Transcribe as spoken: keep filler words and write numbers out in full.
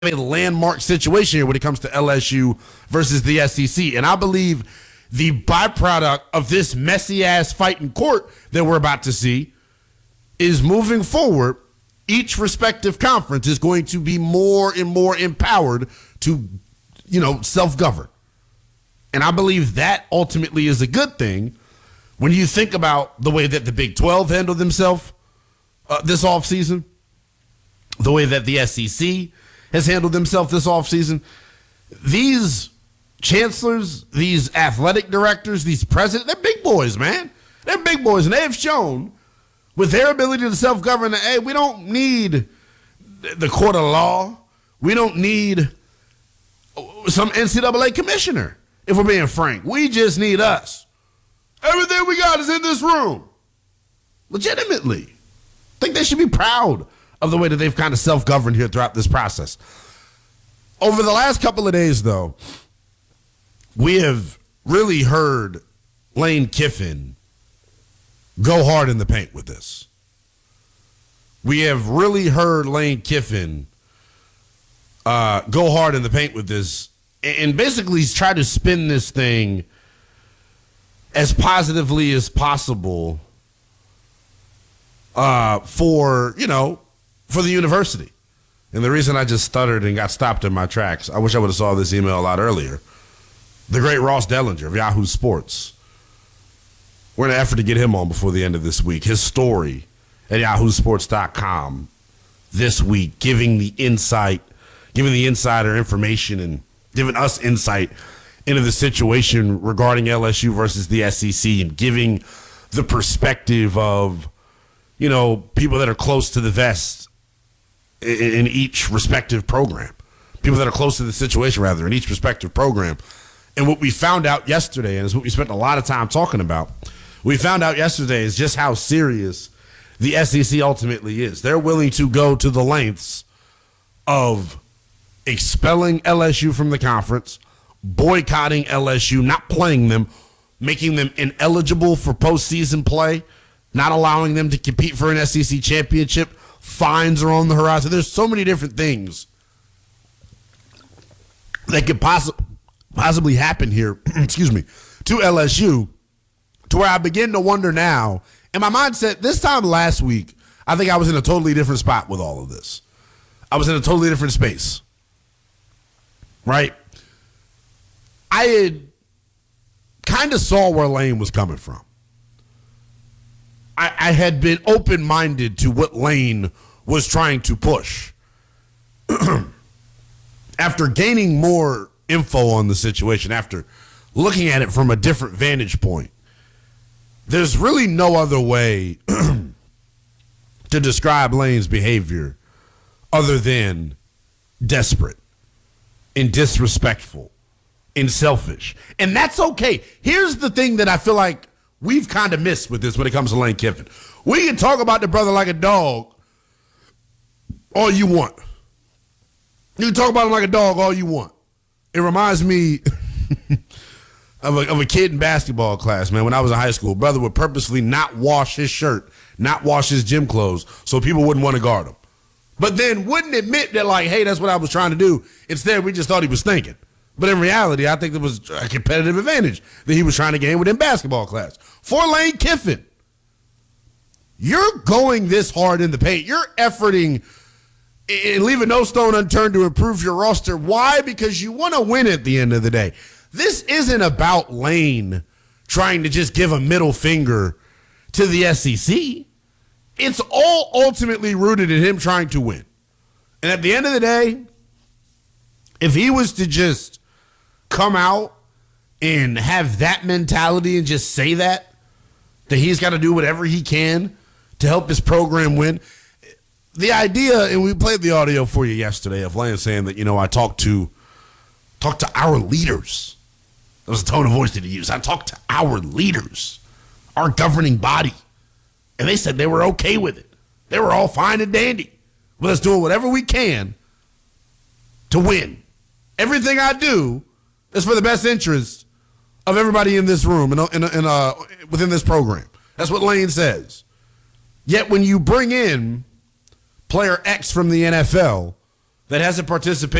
a landmark situation here when it comes to L S U versus the S E C. And I believe the byproduct of this messy-ass fight in court that we're about to see is moving forward, each respective conference is going to be more and more empowered to, you know, self-govern. And I believe that ultimately is a good thing when you think about the way that the Big twelve handled themselves uh, this offseason, the way that the S E C has handled themselves this offseason. These chancellors, these athletic directors, these presidents, they're big boys, man. They're big boys, and they have shown with their ability to self-govern that, hey, we don't need the court of law. We don't need some N C double A commissioner, if we're being frank. We just need us. Everything we got is in this room. Legitimately. I think they should be proud of the way that they've kind of self-governed here throughout this process. Over the last couple of days, though, we have really heard Lane Kiffin go hard in the paint with this. We have really heard Lane Kiffin uh, go hard in the paint with this, and basically he's tried to spin this thing as positively as possible uh, for, you know, for the university. And the reason I just stuttered and got stopped in my tracks, I wish I would have saw this email a lot earlier. The great Ross Dellinger of Yahoo Sports. We're in an effort to get him on before the end of this week. His story at yahoo sports dot com this week, giving the insight, giving the insider information and giving us insight into the situation regarding L S U versus the S E C and giving the perspective of, you know, people that are close to the vest in each respective program, people that are close to the situation, rather, in each respective program. And what we found out yesterday, and is what we spent a lot of time talking about, we found out yesterday is just how serious the S E C ultimately is. They're willing to go to the lengths of expelling L S U from the conference, boycotting L S U, not playing them, making them ineligible for postseason play, not allowing them to compete for an S E C championship. Fines are on the horizon. There's so many different things that could possi- possibly happen here, excuse me, to L S U, to where I begin to wonder now, and my mindset, this time last week, I think I was in a totally different spot with all of this. I was in a totally different space, right? I had kind of saw where Lane was coming from. I, I had been open-minded to what Lane was trying to push. After gaining more info on the situation, after looking at it from a different vantage point, there's really no other way to describe Lane's behavior other than desperate and disrespectful and selfish. And that's okay. Here's the thing that I feel like we've kind of missed with this when it comes to Lane Kiffin. We can talk about the brother like a dog all you want. You can talk about him like a dog all you want. It reminds me of, a, of a kid in basketball class, man. When I was in high school, brother would purposely not wash his shirt, not wash his gym clothes, so people wouldn't want to guard him. But then wouldn't admit that, like, hey, that's what I was trying to do. Instead, we just thought he was thinking. But in reality, I think there was a competitive advantage that he was trying to gain within basketball class. For Lane Kiffin, you're going this hard in the paint. You're efforting and leaving no stone unturned to improve your roster. Why? Because you want to win at the end of the day. This isn't about Lane trying to just give a middle finger to the S E C. It's all ultimately rooted in him trying to win. And at the end of the day, if he was to just come out and have that mentality and just say that, that he's got to do whatever he can to help his program win. The idea, and we played the audio for you yesterday of Lane saying that, you know, I talked to talked to our leaders. That was the tone of voice that he used. I talked to our leaders, our governing body, and they said they were okay with it. They were all fine and dandy with us doing whatever we can to win. Everything I do is for the best interest of everybody in this room and in, in, in, uh, within this program. That's what Lane says. Yet when you bring in player X from the N F L that hasn't participated